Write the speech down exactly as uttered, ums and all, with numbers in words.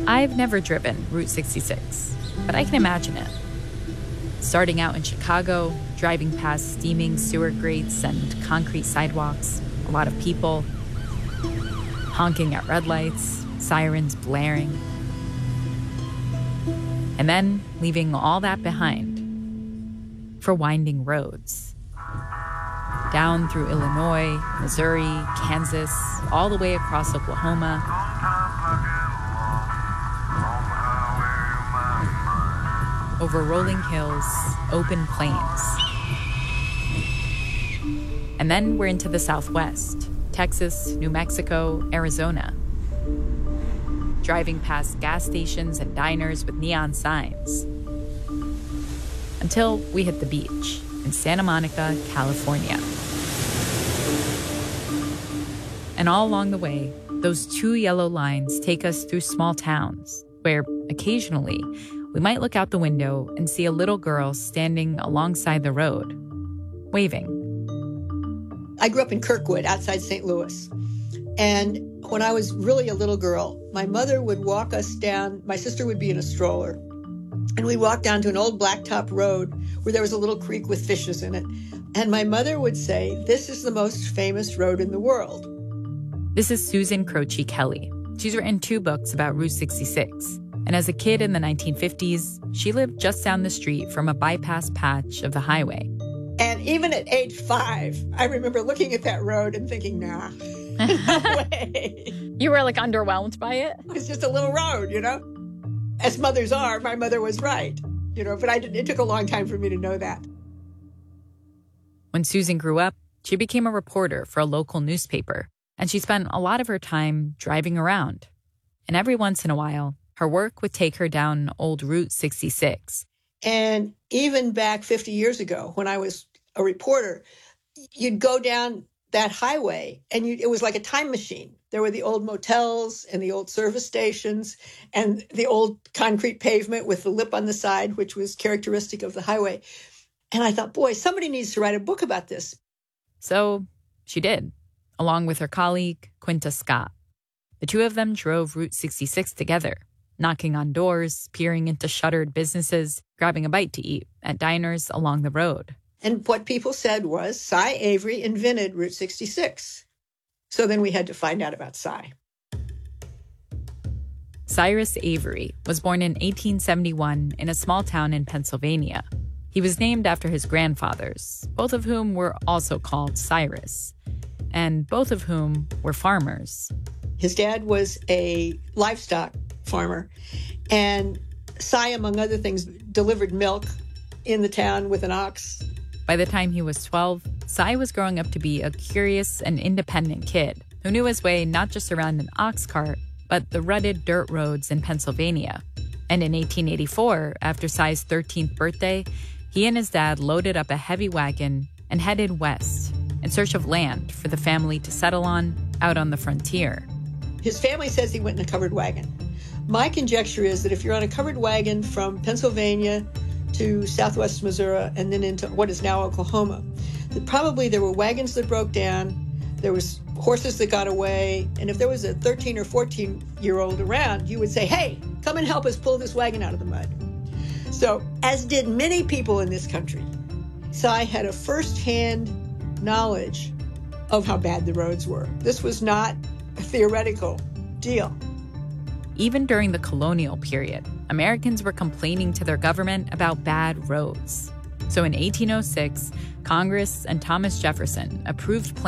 I've never driven Route sixty-six, but I can imagine it. Starting out in Chicago, driving past steaming sewer grates and concrete sidewalks, a lot of people, honking at red lights, sirens blaring. And then leaving all that behind for winding roads. Down through Illinois, Missouri, Kansas, all the way across Oklahoma. Over rolling hills, open plains. And then we're into the Southwest, Texas, New Mexico, Arizona. Driving past gas stations and diners with neon signs. Until we hit the beach in Santa Monica, California. And all along the way, those two yellow lines take us through small towns where, occasionally, we might look out the window and see a little girl standing alongside the road, waving. I grew up in Kirkwood, outside Saint Louis. And when I was really a little girl, my mother would walk us down, my sister would be in a stroller, and we'd walk down to an old blacktop road where there was a little creek with fishes in it. And my mother would say, "This is the most famous road in the world." This is Susan Croce Kelly. She's written two books about Route sixty-six. And as a kid in the nineteen fifties, she lived just down the street from a bypass patch of the highway. And even at age five, I remember looking at that road and thinking, nah, no way. You were like underwhelmed by it? It's just a little road, you know? As mothers are, my mother was right, you know, but I did, it took a long time for me to know that. When Susan grew up, she became a reporter for a local newspaper, and she spent a lot of her time driving around. And every once in a while, her work would take her down old Route sixty-six. And even back fifty years ago, when I was a reporter, you'd go down that highway and you, it was like a time machine. There were the old motels and the old service stations and the old concrete pavement with the lip on the side, which was characteristic of the highway. And I thought, boy, somebody needs to write a book about this. So she did, along with her colleague, Quinta Scott. The two of them drove Route sixty-six together, knocking on doors, peering into shuttered businesses, grabbing a bite to eat at diners along the road. And what people said was, Cy Avery invented Route sixty-six. So then we had to find out about Cy. Cyrus Avery was born in eighteen seventy-one in a small town in Pennsylvania. He was named after his grandfathers, both of whom were also called Cyrus, and both of whom were farmers. His dad was a livestock farmer, and Cy, among other things, delivered milk in the town with an ox. By the time he was twelve, Cy was growing up to be a curious and independent kid who knew his way not just around an ox cart, but the rutted dirt roads in Pennsylvania. And in eighteen eighty-four, after Cy's thirteenth birthday, he and his dad loaded up a heavy wagon and headed west in search of land for the family to settle on out on the frontier. His family says he went in a covered wagon. My conjecture is that if you're on a covered wagon from Pennsylvania to southwest Missouri and then into what is now Oklahoma, that probably there were wagons that broke down, there was horses that got away, and if there was a thirteen or fourteen-year-old around, you would say, hey, come and help us pull this wagon out of the mud. So, as did many people in this country, Cy had a first-hand knowledge of how bad the roads were. This was not a theoretical deal. Even during the colonial period, Americans were complaining to their government about bad roads. So in eighteen oh six, Congress and Thomas Jefferson approved plans